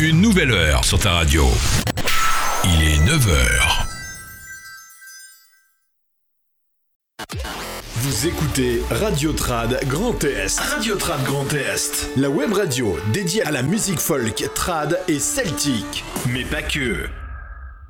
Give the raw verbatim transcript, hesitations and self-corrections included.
Une nouvelle heure sur ta radio. Il est neuf heures. Vous écoutez Radio Trad Grand Est. Radio Trad Grand Est. La web radio dédiée à la musique folk, trad et celtique. Mais pas que.